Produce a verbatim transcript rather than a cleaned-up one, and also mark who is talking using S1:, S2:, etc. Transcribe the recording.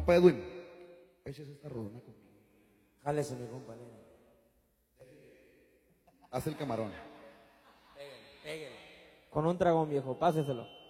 S1: Compa Edwin, eches esta rodona conmigo.
S2: Jálese, mi compa, nene.
S1: Haz el camarón.
S2: Pégale, pégale. Con un dragón, viejo, páseselo.